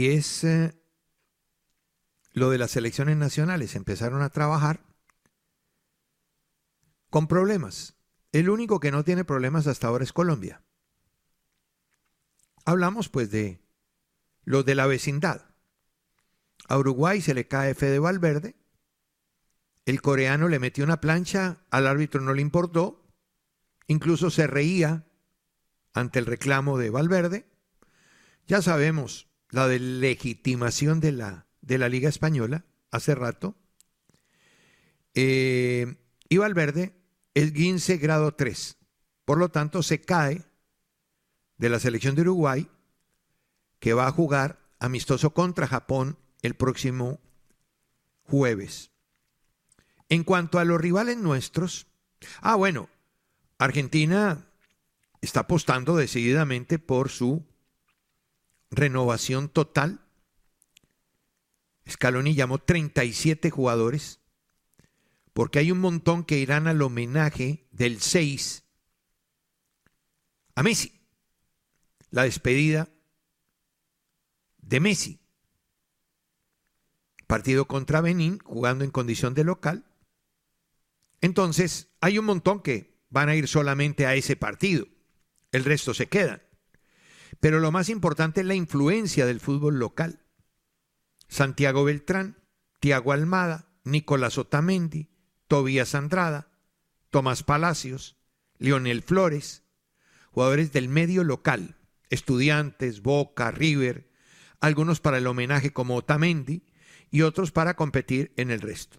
y es lo de las selecciones nacionales. Empezaron a trabajar con problemas. El único que no tiene problemas hasta ahora es Colombia. Hablamos pues de los de la vecindad. A Uruguay se le cae Fede Valverde. El coreano le metió una plancha, al árbitro no le importó. Incluso se reía ante el reclamo de Valverde. Ya sabemos la deslegitimación de la Liga Española hace rato. Y Valverde es esguince grado 3. Por lo tanto, se cae de la selección de Uruguay, que va a jugar amistoso contra Japón el próximo jueves. En cuanto a los rivales nuestros, bueno, Argentina está apostando decididamente por su renovación total. Scaloni llamó 37 jugadores, porque hay un montón que irán al homenaje del 6 a Messi, la despedida de Messi. Partido contra Benín, jugando en condición de local. Entonces, hay un montón que van a ir solamente a ese partido. El resto se quedan. Pero lo más importante es la influencia del fútbol local. Santiago Beltrán, Thiago Almada, Nicolás Otamendi, Tobías Andrada, Tomás Palacios, Lionel Flores, jugadores del medio local, Estudiantes, Boca, River, algunos para el homenaje como Otamendi y otros para competir en el resto.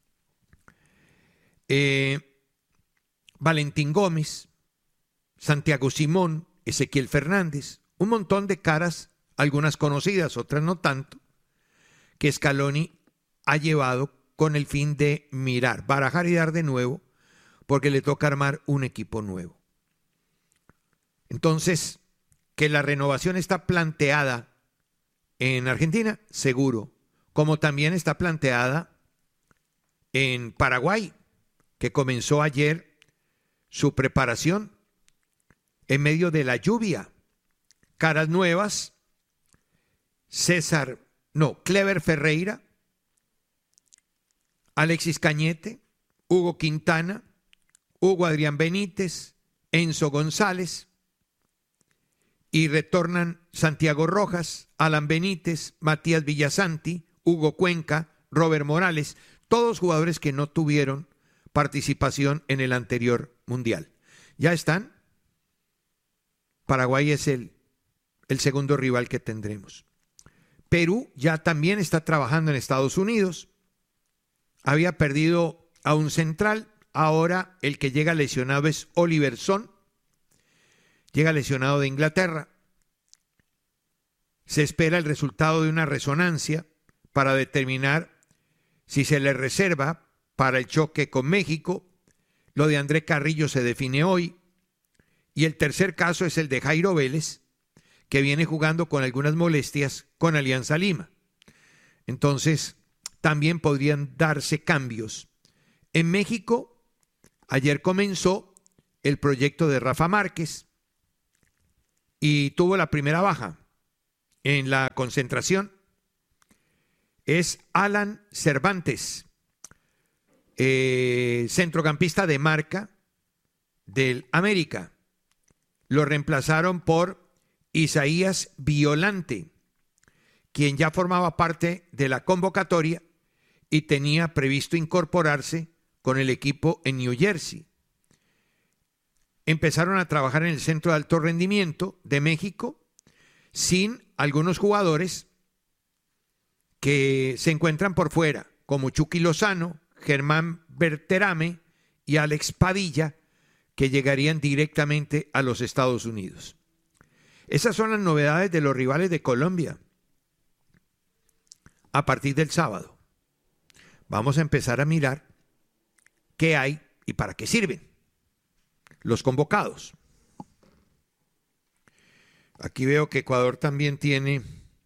Valentín Gómez, Santiago Simón, Ezequiel Fernández, un montón de caras, algunas conocidas, otras no tanto, que Scaloni ha llevado con el fin de mirar, barajar y dar de nuevo, porque le toca armar un equipo nuevo. Entonces, que la renovación está planteada en Argentina, seguro, como también está planteada en Paraguay, que comenzó ayer su preparación en medio de la lluvia. Caras nuevas, Clever Ferreira, Alexis Cañete, Hugo Quintana, Hugo Adrián Benítez, Enzo González, y retornan Santiago Rojas, Alan Benítez, Matías Villasanti, Hugo Cuenca, Robert Morales, todos jugadores que no tuvieron participación en el anterior mundial. Ya están. Paraguay es el segundo rival que tendremos. Perú ya también está trabajando en Estados Unidos. Había perdido a un central. Ahora el que llega lesionado es Oliver Son. Llega lesionado de Inglaterra. Se espera el resultado de una resonancia para determinar si se le reserva para el choque con México. Lo de André Carrillo se define hoy. Y el tercer caso es el de Jairo Vélez, que viene jugando con algunas molestias con Alianza Lima. Entonces, también podrían darse cambios. En México, ayer comenzó el proyecto de Rafa Márquez y tuvo la primera baja en la concentración. Es Alan Cervantes, centrocampista de marca del América. Lo reemplazaron por Isaías Violante, quien ya formaba parte de la convocatoria y tenía previsto incorporarse con el equipo en New Jersey. Empezaron a trabajar en el Centro de Alto Rendimiento de México sin algunos jugadores que se encuentran por fuera, como Chucky Lozano, Germán Berterame y Alex Padilla, que llegarían directamente a los Estados Unidos. Esas son las novedades de los rivales de Colombia a partir del sábado. Vamos a empezar a mirar qué hay y para qué sirven los convocados. Aquí veo que Ecuador también tiene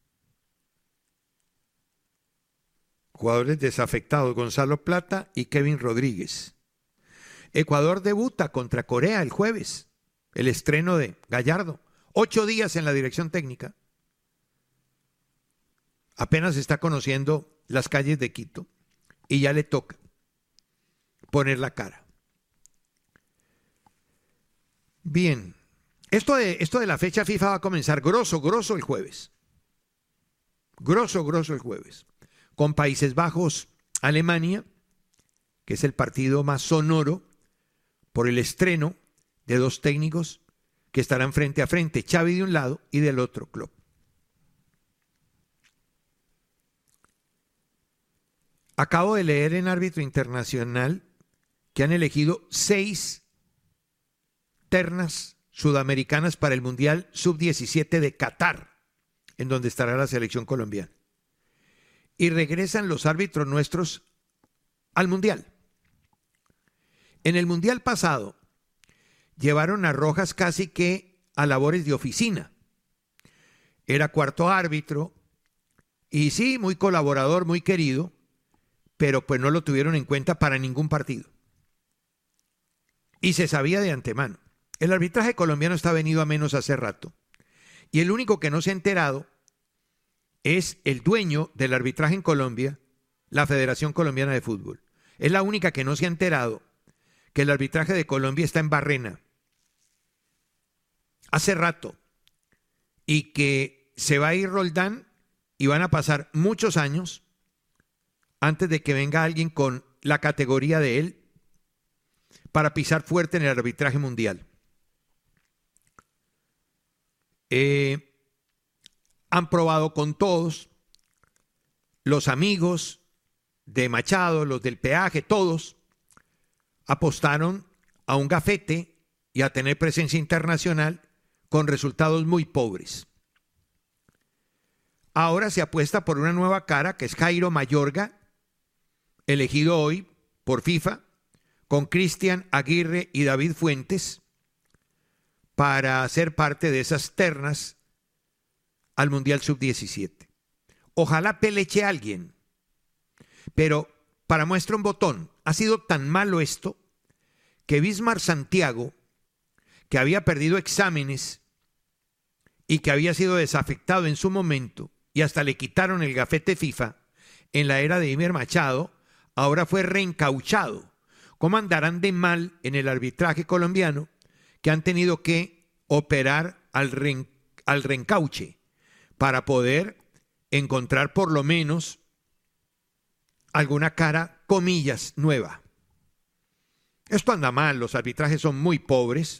jugadores desafectados, Gonzalo Plata y Kevin Rodríguez. Ecuador debuta contra Corea el jueves, el estreno de Gallardo. 8 días en la dirección técnica. Apenas está conociendo las calles de Quito y ya le toca poner la cara. Bien, esto de la fecha FIFA va a comenzar grosso el jueves. Grosso el jueves. Con Países Bajos, Alemania, que es el partido más sonoro por el estreno de dos técnicos que estarán frente a frente, Xavi de un lado y del otro Klopp. Acabo de leer en Árbitro Internacional que han elegido 6 ternas sudamericanas para el Mundial Sub-17 de Qatar, en donde estará la selección colombiana. Y regresan los árbitros nuestros al Mundial. En el Mundial pasado llevaron a Rojas casi que a labores de oficina. Era cuarto árbitro y sí, muy colaborador, muy querido, pero pues no lo tuvieron en cuenta para ningún partido. Y se sabía de antemano. El arbitraje colombiano está venido a menos hace rato. Y el único que no se ha enterado es el dueño del arbitraje en Colombia, la Federación Colombiana de Fútbol. Es la única que no se ha enterado que el arbitraje de Colombia está en Barrena hace rato y que se va a ir Roldán y van a pasar muchos años antes de que venga alguien con la categoría de él para pisar fuerte en el arbitraje mundial. Han probado con todos, los amigos de Machado, los del peaje, todos apostaron a un gafete y a tener presencia internacional con resultados muy pobres. Ahora se apuesta por una nueva cara que es Jairo Mayorga, elegido hoy por FIFA, con Cristian Aguirre y David Fuentes, para ser parte de esas ternas al Mundial Sub-17. Ojalá peleche a alguien, pero para muestra un botón, ha sido tan malo esto que Bismar Santiago, que había perdido exámenes y que había sido desafectado en su momento y hasta le quitaron el gafete FIFA en la era de Imer Machado, ahora fue reencauchado. ¿Cómo andarán de mal en el arbitraje colombiano que han tenido que operar al reencauche para poder encontrar por lo menos alguna cara, comillas, nueva? Esto anda mal, los arbitrajes son muy pobres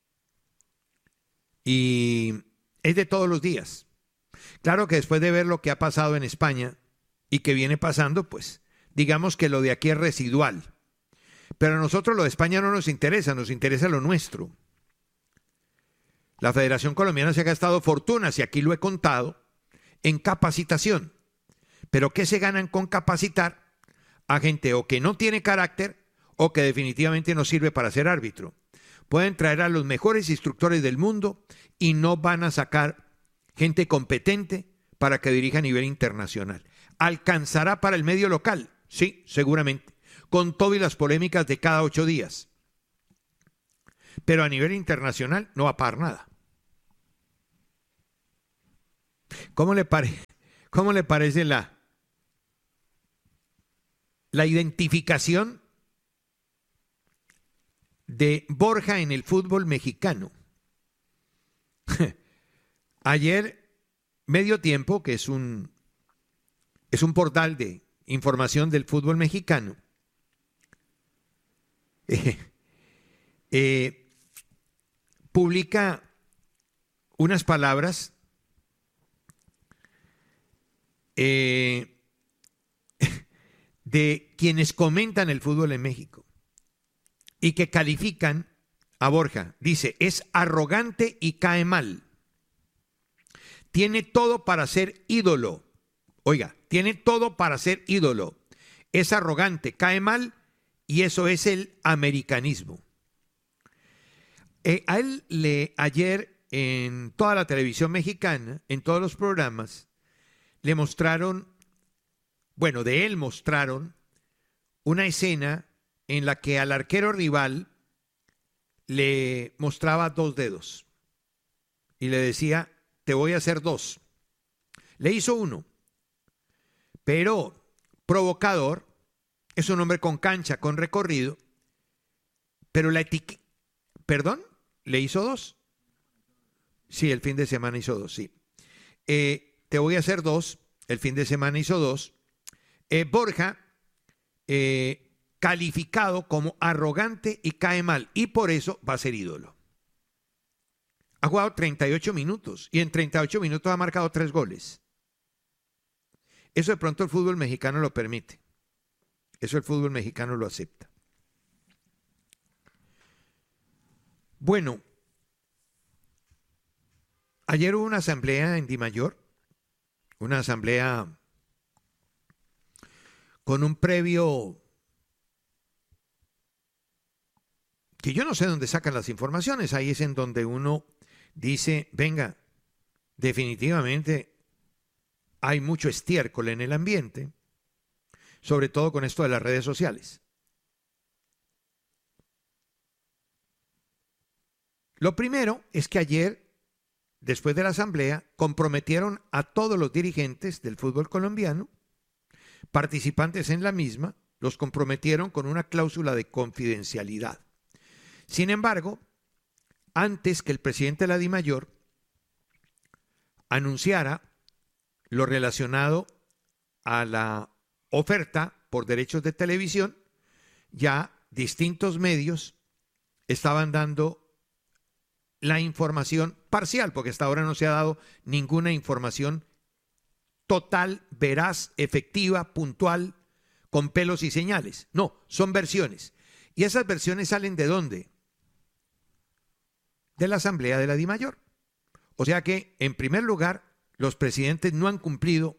y es de todos los días. Claro que después de ver lo que ha pasado en España y que viene pasando, pues digamos que lo de aquí es residual. Pero a nosotros lo de España no nos interesa lo nuestro. La Federación Colombiana se ha gastado fortunas, y aquí lo he contado, en capacitación. Pero ¿qué se ganan con capacitar a gente o que no tiene carácter o que definitivamente no sirve para ser árbitro? Pueden traer a los mejores instructores del mundo y no van a sacar gente competente para que dirija a nivel internacional. ¿Alcanzará para el medio local? Sí, seguramente, con todas las polémicas de cada 8 días. Pero a nivel internacional no va a pagar nada. ¿Cómo le parece la identificación de Borja en el fútbol mexicano? Ayer, Medio Tiempo, que es un portal de información del fútbol mexicano, publica unas palabras de quienes comentan el fútbol en México y que califican a Borja. Dice, es arrogante y cae mal. Tiene todo para ser ídolo. Oiga, tiene todo para ser ídolo. Es arrogante, cae mal, y eso es el americanismo. A él ayer en toda la televisión mexicana, en todos los programas, le mostraron, de él mostraron una escena en la que al arquero rival le mostraba 2 dedos y le decía, te voy a hacer 2. Le hizo 1 pero provocador, es un hombre con cancha, con recorrido, pero la etiqueta, perdón, ¿le hizo dos? Sí, el fin de semana hizo dos, sí. Te voy a hacer dos, el fin de semana hizo dos. Borja, calificado como arrogante y cae mal, y por eso va a ser ídolo. Ha jugado 38 minutos y en 38 minutos ha marcado 3 goles. Eso de pronto el fútbol mexicano lo permite. Eso el fútbol mexicano lo acepta. Bueno, ayer hubo una asamblea en Dimayor, una asamblea con un previo que yo no sé dónde sacan las informaciones. Ahí es en donde uno dice, venga, definitivamente hay mucho estiércol en el ambiente, sobre todo con esto de las redes sociales. Lo primero es que ayer, después de la asamblea, comprometieron a todos los dirigentes del fútbol colombiano, participantes en la misma, los comprometieron con una cláusula de confidencialidad. Sin embargo, antes que el presidente de la DIMAYOR anunciara lo relacionado a la oferta por derechos de televisión, ya distintos medios estaban dando la información parcial, porque hasta ahora no se ha dado ninguna información total, veraz, efectiva, puntual, con pelos y señales. No, son versiones. ¿Y esas versiones salen de dónde? De la Asamblea de la DIMAYOR. O sea que, en primer lugar, los presidentes no han cumplido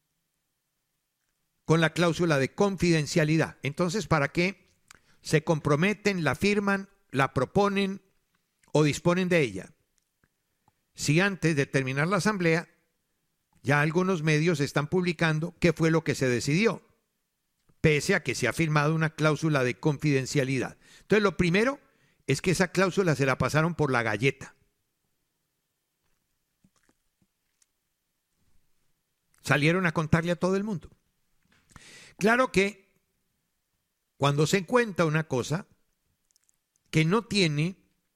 con la cláusula de confidencialidad. Entonces, ¿para qué se comprometen, la firman, la proponen o disponen de ella? Si antes de terminar la asamblea, ya algunos medios están publicando qué fue lo que se decidió, pese a que se ha firmado una cláusula de confidencialidad. Entonces, lo primero es que esa cláusula se la pasaron por la galleta. Salieron a contarle a todo el mundo. Claro que cuando se cuenta una cosa que no tiene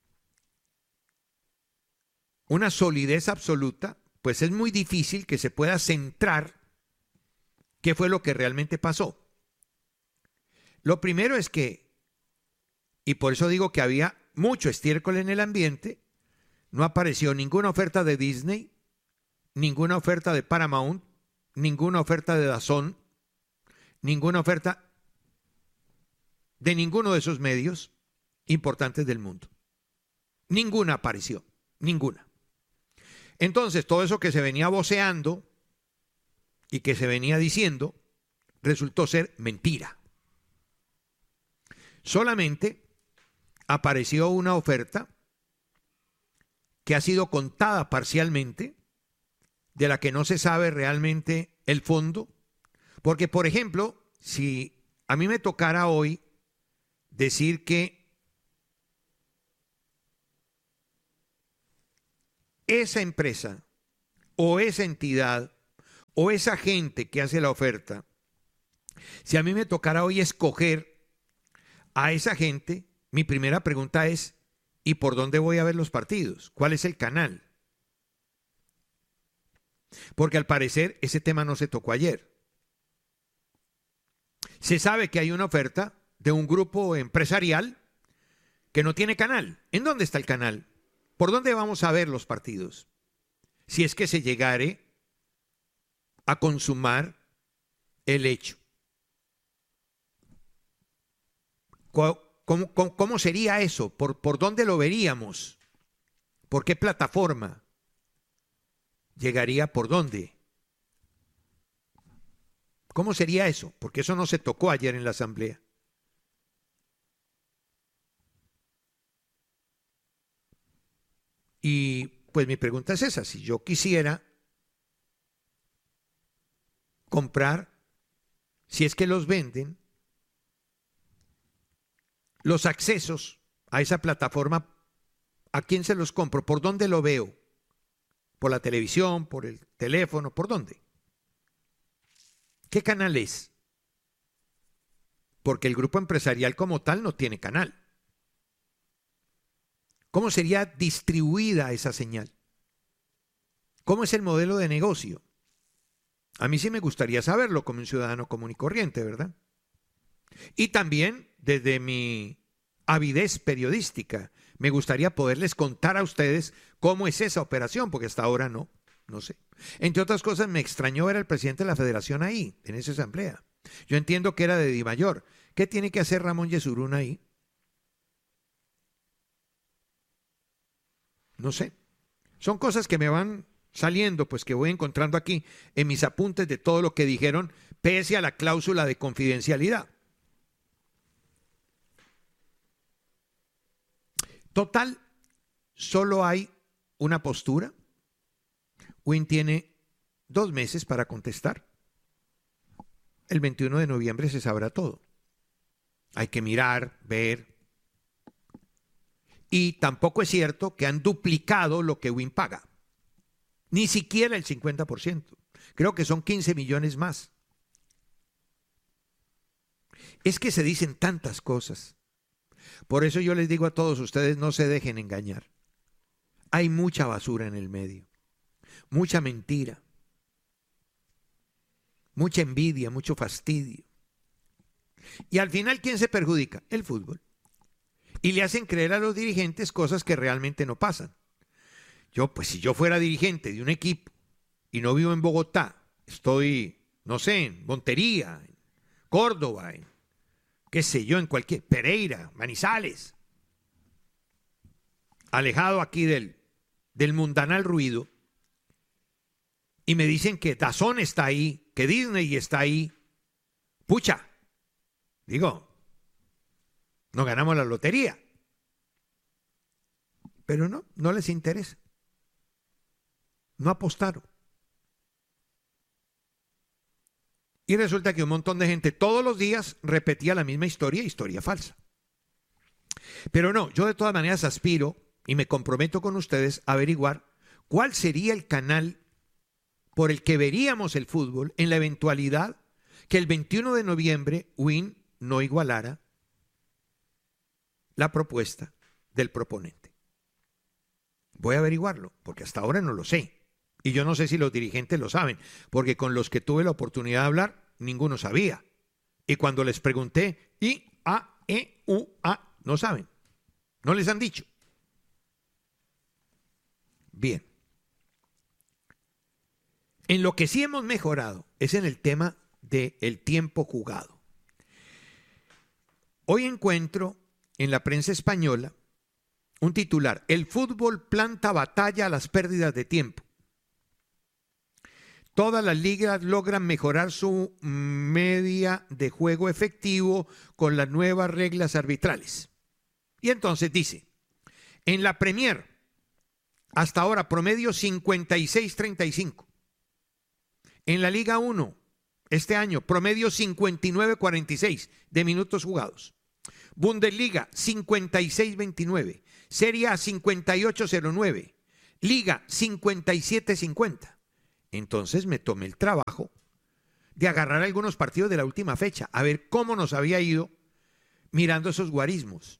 una solidez absoluta, pues es muy difícil que se pueda centrar qué fue lo que realmente pasó. Lo primero es que, y por eso digo que había mucho estiércol en el ambiente, no apareció ninguna oferta de Disney, ninguna oferta de Paramount, ninguna oferta de DAZN, ninguna oferta de ninguno de esos medios importantes del mundo. Ninguna apareció, ninguna. Entonces, todo eso que se venía voceando y que se venía diciendo resultó ser mentira. Solamente apareció una oferta que ha sido contada parcialmente, de la que no se sabe realmente el fondo, porque, por ejemplo, si a mí me tocara hoy decir que esa empresa o esa entidad o esa gente que hace la oferta, si a mí me tocara hoy escoger a esa gente, mi primera pregunta es, ¿y por dónde voy a ver los partidos? ¿Cuál es el canal? Porque al parecer ese tema no se tocó ayer. Se sabe que hay una oferta de un grupo empresarial que no tiene canal. ¿En dónde está el canal? ¿Por dónde vamos a ver los partidos? Si es que se llegare a consumar el hecho. ¿Cómo sería eso? ¿Por dónde lo veríamos? ¿Por qué plataforma? ¿Llegaría por dónde? ¿Cómo sería eso? Porque eso no se tocó ayer en la asamblea. Y pues mi pregunta es esa, si yo quisiera comprar, si es que los venden, los accesos a esa plataforma, ¿a quién se los compro? ¿Por dónde lo veo? ¿Por la televisión? ¿Por el teléfono? ¿Por dónde? ¿Qué canal es? Porque el grupo empresarial como tal no tiene canal. ¿Cómo sería distribuida esa señal? ¿Cómo es el modelo de negocio? A mí sí me gustaría saberlo como un ciudadano común y corriente, ¿verdad? Y también desde mi avidez periodística, me gustaría poderles contar a ustedes cómo es esa operación, porque hasta ahora no sé. Entre otras cosas, me extrañó ver al presidente de la federación ahí, en esa asamblea. Yo entiendo que era de Dimayor. ¿Qué tiene que hacer Ramón Yesurún ahí? No sé. Son cosas que me van saliendo, pues que voy encontrando aquí en mis apuntes de todo lo que dijeron, pese a la cláusula de confidencialidad. Total, solo hay una postura. Win tiene 2 meses para contestar. El 21 de noviembre se sabrá todo. Hay que mirar, ver. Y tampoco es cierto que han duplicado lo que Win paga. Ni siquiera el 50%. Creo que son 15 millones más. Es que se dicen tantas cosas. Por eso yo les digo a todos ustedes, no se dejen engañar. Hay mucha basura en el medio. Mucha mentira. Mucha envidia, mucho fastidio. Y al final, ¿quién se perjudica? El fútbol. Y le hacen creer a los dirigentes cosas que realmente no pasan. Pues si yo fuera dirigente de un equipo y no vivo en Bogotá, estoy, no sé, en Montería, en Córdoba, en qué sé yo, en cualquier, Pereira, Manizales, alejado aquí del mundanal ruido, y me dicen que DAZN está ahí, que Disney está ahí, pucha, digo, no ganamos la lotería. Pero no les interesa. No apostaron. Y resulta que un montón de gente todos los días repetía la misma historia falsa. Pero no, yo de todas maneras aspiro y me comprometo con ustedes a averiguar cuál sería el canal por el que veríamos el fútbol en la eventualidad que el 21 de noviembre Win no igualara la propuesta del proponente. Voy a averiguarlo, porque hasta ahora no lo sé. Y yo no sé si los dirigentes lo saben, porque con los que tuve la oportunidad de hablar, ninguno sabía. Y cuando les pregunté, I, A, E, U, A, no saben. No les han dicho. Bien. En lo que sí hemos mejorado es en el tema del tiempo jugado. Hoy encuentro en la prensa española un titular: el fútbol planta batalla a las pérdidas de tiempo. Todas las ligas logran mejorar su media de juego efectivo con las nuevas reglas arbitrales. Y entonces dice, en la Premier, hasta ahora promedio 56-35. En la Liga 1, este año, promedio 59-46 de minutos jugados. Bundesliga 56-29. Serie A 58-09. Liga 57-50. Entonces me tomé el trabajo de agarrar algunos partidos de la última fecha, a ver cómo nos había ido mirando esos guarismos.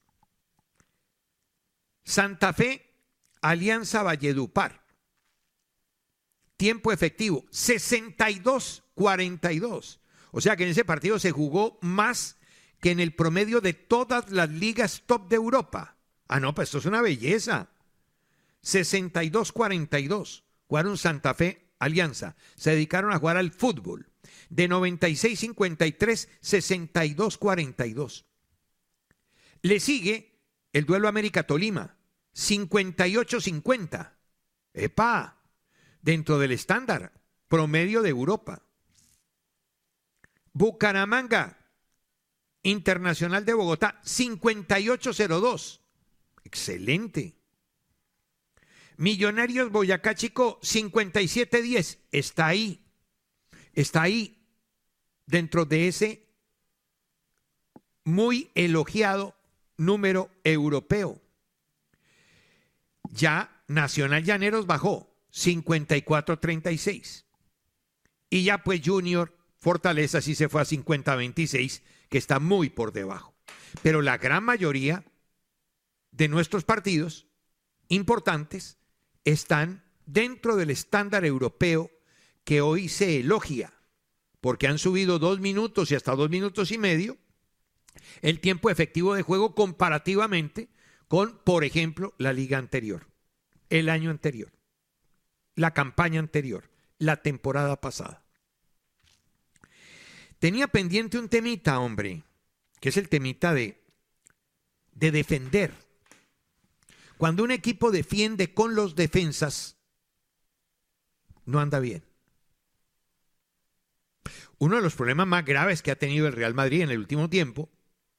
Santa Fe, Alianza Valledupar. Tiempo efectivo, 62-42. O sea que en ese partido se jugó más que en el promedio de todas las ligas top de Europa. Ah, no, pues esto es una belleza. 62-42. Jugaron Santa Fe, Alianza. Se dedicaron a jugar al fútbol. De 96-53, 62-42. Le sigue el duelo América-Tolima, 58-50. ¡Epa! Dentro del estándar promedio de Europa. Bucaramanga, Internacional de Bogotá, 58-02. Excelente. Millonarios Boyacá Chicó, 57-10. Está ahí dentro de ese muy elogiado número europeo. Ya Nacional Llaneros bajó, 54-36. Y ya pues Junior Fortaleza sí se fue a 50-26, que está muy por debajo. Pero la gran mayoría de nuestros partidos importantes están dentro del estándar europeo que hoy se elogia, porque han subido 2 minutos y hasta 2 minutos y medio el tiempo efectivo de juego comparativamente con, por ejemplo, la liga anterior, el año anterior, la campaña anterior, la temporada pasada. Tenía pendiente un temita, hombre, que es el temita de defender. Cuando un equipo defiende con los defensas, no anda bien. Uno de los problemas más graves que ha tenido el Real Madrid en el último tiempo,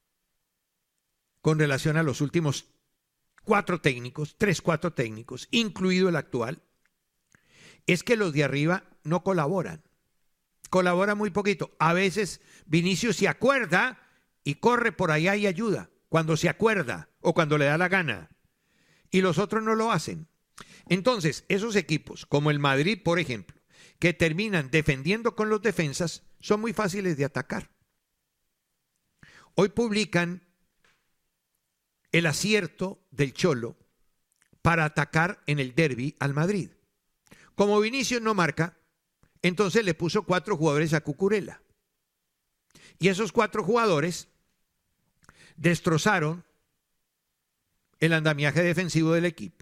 con relación a los últimos 4 técnicos, 3-4 técnicos, incluido el actual, es que los de arriba no colaboran. Colaboran muy poquito. A veces Vinicius se acuerda y corre por allá y ayuda, cuando se acuerda o cuando le da la gana. Y los otros no lo hacen. Entonces, esos equipos, como el Madrid, por ejemplo, que terminan defendiendo con los defensas, son muy fáciles de atacar. Hoy publican el acierto del Cholo para atacar en el derbi al Madrid. Como Vinicius no marca, entonces le puso 4 jugadores a Cucurella. Y esos 4 jugadores destrozaron el andamiaje defensivo del equipo.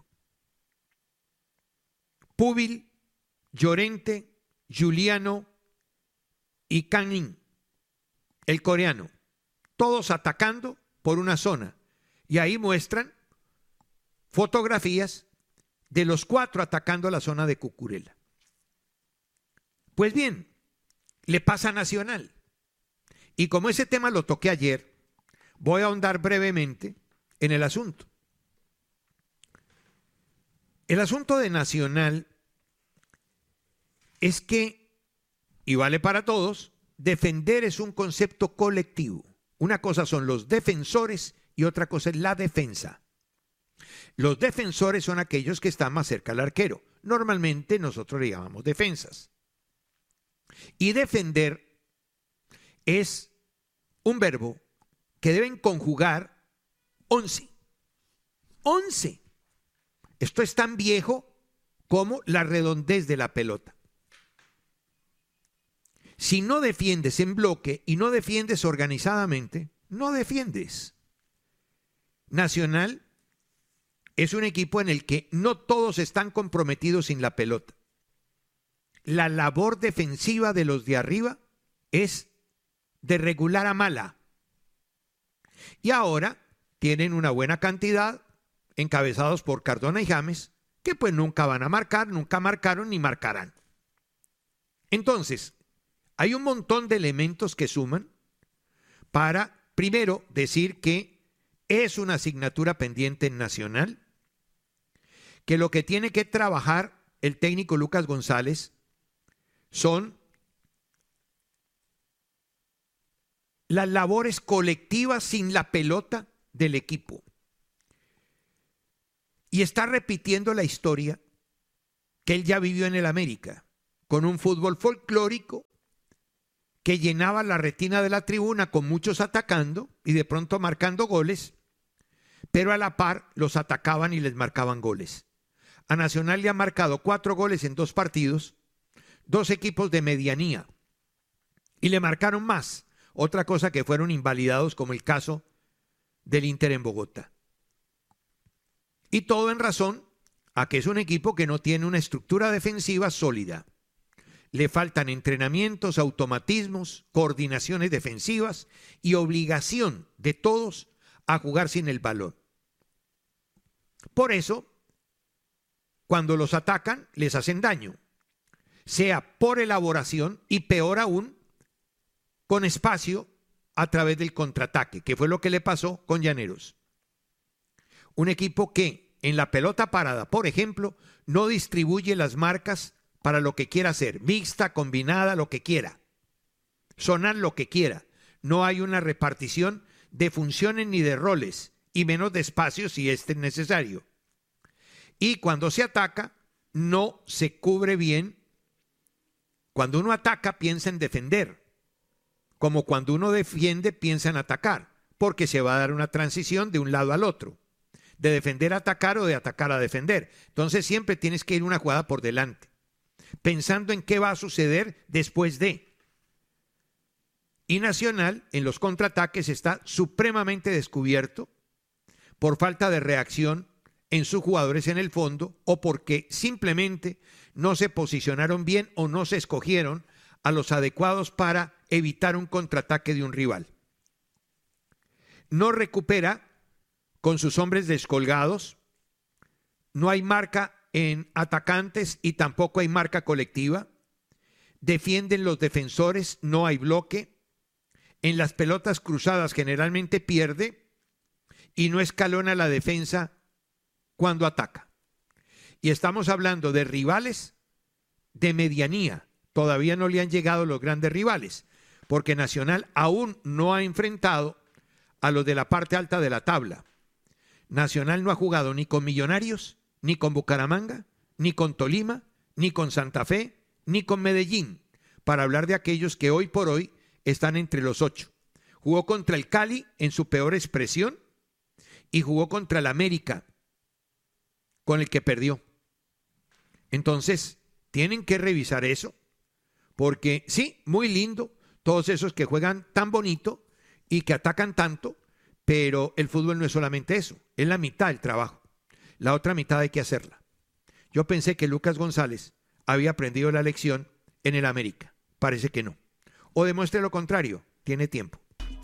Púbil, Llorente, Giuliano y Kang-in, el coreano, todos atacando por una zona. Y ahí muestran fotografías de los 4 atacando la zona de Cucurella. Pues bien, le pasa a Nacional. Y como ese tema lo toqué ayer, voy a ahondar brevemente en el asunto. El asunto de Nacional es que, y vale para todos, defender es un concepto colectivo. Una cosa son los defensores y otra cosa es la defensa. Los defensores son aquellos que están más cerca al arquero. Normalmente nosotros le llamamos defensas. Y defender es un verbo que deben conjugar 11. 11. Esto es tan viejo como la redondez de la pelota. Si no defiendes en bloque y no defiendes organizadamente, no defiendes. Nacional es un equipo en el que no todos están comprometidos sin la pelota. La labor defensiva de los de arriba es de regular a mala. Y ahora tienen una buena cantidad, encabezados por Cardona y James, que pues nunca van a marcar, nunca marcaron ni marcarán. Entonces, hay un montón de elementos que suman para, primero, decir que es una asignatura pendiente en Nacional, que lo que tiene que trabajar el técnico Lucas González son las labores colectivas sin la pelota del equipo. Y está repitiendo la historia que él ya vivió en el América, con un fútbol folclórico que llenaba la retina de la tribuna con muchos atacando y de pronto marcando goles, pero a la par los atacaban y les marcaban goles. A Nacional le han marcado 4 goles en 2 partidos, 2 equipos de medianía, y le marcaron más. Otra cosa que fueron invalidados, como el caso del Inter en Bogotá. Y todo en razón a que es un equipo que no tiene una estructura defensiva sólida. Le faltan entrenamientos, automatismos, coordinaciones defensivas y obligación de todos a jugar sin el balón. Por eso, cuando los atacan, les hacen daño, sea por elaboración y peor aún, con espacio a través del contraataque, que fue lo que le pasó con Llaneros. Un equipo que en la pelota parada, por ejemplo, no distribuye las marcas para lo que quiera hacer, mixta, combinada, lo que quiera, sonar lo que quiera. No hay una repartición de funciones ni de roles, y menos de espacio si este es necesario. Y cuando se ataca, no se cubre bien. Cuando uno ataca, piensa en defender. como cuando uno defiende piensa en atacar, porque se va a dar una transición de un lado al otro, de defender a atacar o de atacar a defender. Entonces siempre tienes que ir una jugada por delante, pensando en qué va a suceder después de. Y Nacional en los contraataques está supremamente descubierto por falta de reacción en sus jugadores en el fondo o porque simplemente no se posicionaron bien o no se escogieron a los adecuados para evitar un contraataque de un rival. No recupera con sus hombres descolgados, no hay marca en atacantes y tampoco hay marca colectiva, defienden los defensores, no hay bloque, en las pelotas cruzadas generalmente pierde y no escalona la defensa cuando ataca. Y estamos hablando de rivales de medianía, todavía no le han llegado los grandes rivales, porque Nacional aún no ha enfrentado a los de la parte alta de la tabla. Nacional no ha jugado ni con Millonarios, ni con Bucaramanga, ni con Tolima, ni con Santa Fe, ni con Medellín, para hablar de aquellos que hoy por hoy están entre los 8. Jugó contra el Cali en su peor expresión y jugó contra el América, con el que perdió. Entonces, tienen que revisar eso, porque sí, muy lindo, todos esos que juegan tan bonito y que atacan tanto, pero el fútbol no es solamente eso, es la mitad del trabajo. La otra mitad hay que hacerla. Yo pensé que Lucas González había aprendido la lección en el América. Parece que no. O demuestre lo contrario, tiene tiempo.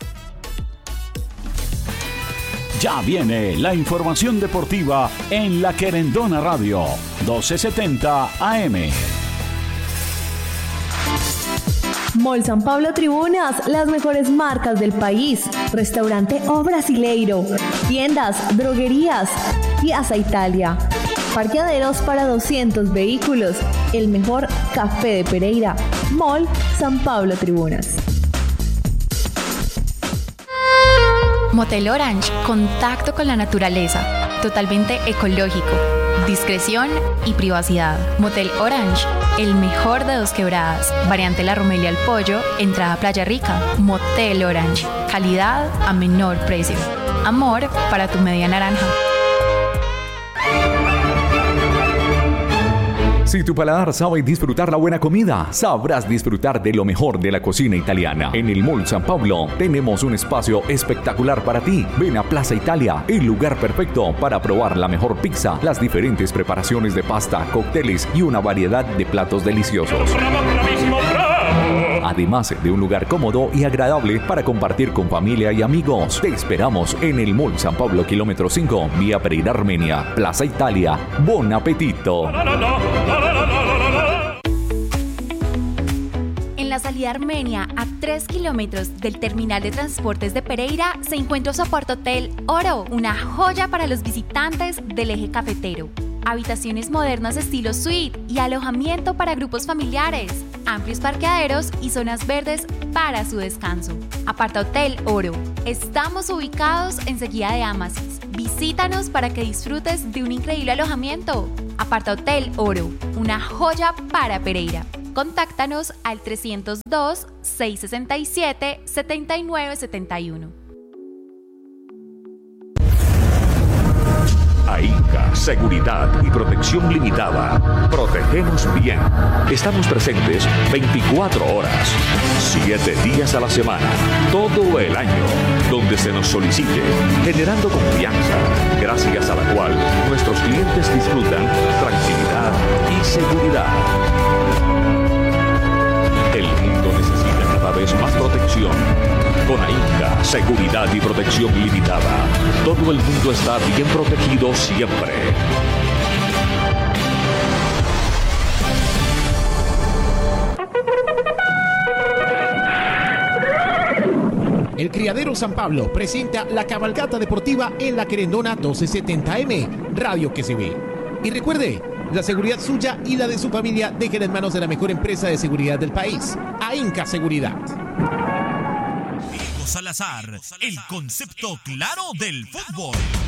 Ya viene la información deportiva en La Querendona Radio, 1270 AM. Mall San Pablo Tribunas, las mejores marcas del país. Restaurante O Brasileiro, tiendas, droguerías, Piazza Italia. Parqueaderos para 200 vehículos. El mejor café de Pereira. Mall San Pablo Tribunas. Motel Orange, contacto con la naturaleza, totalmente ecológico, discreción y privacidad. Motel Orange, el mejor de Dos Quebradas, variante La Romelia al Pollo, entrada Playa Rica. Motel Orange, calidad a menor precio. Amor para tu media naranja. Si tu paladar sabe disfrutar la buena comida, sabrás disfrutar de lo mejor de la cocina italiana. En el Mall San Pablo tenemos un espacio espectacular para ti. Ven a Plaza Italia, el lugar perfecto para probar la mejor pizza, las diferentes preparaciones de pasta, cócteles y una variedad de platos deliciosos. Además de un lugar cómodo y agradable para compartir con familia y amigos. Te esperamos en el Mall San Pablo, kilómetro 5, vía Pereira, Armenia, Plaza Italia. ¡Bon appetito! En la salida Armenia, a 3 kilómetros del terminal de transportes de Pereira, se encuentra Soport Hotel Oro, una joya para los visitantes del eje cafetero. Habitaciones modernas estilo suite y alojamiento para grupos familiares, amplios parqueaderos y zonas verdes para su descanso. Aparta Hotel Oro. Estamos ubicados enseguida de Amasis. Visítanos para que disfrutes de un increíble alojamiento. Aparta Hotel Oro, una joya para Pereira. Contáctanos al 302-667-7971. AINCA, Seguridad y Protección Limitada. Protegemos bien. Estamos presentes 24 horas, 7 días a la semana, todo el año, donde se nos solicite, generando confianza, gracias a la cual nuestros clientes disfrutan tranquilidad y seguridad. El mundo necesita cada vez más protección. Con AINCA, Seguridad y Protección Limitada, todo el mundo está bien protegido siempre. El Criadero San Pablo presenta la cabalgata deportiva en La Querendona 1270M, radio que se ve. Y recuerde, la seguridad suya y la de su familia dejen en manos de la mejor empresa de seguridad del país, AINCA Seguridad. Salazar, el concepto claro del fútbol.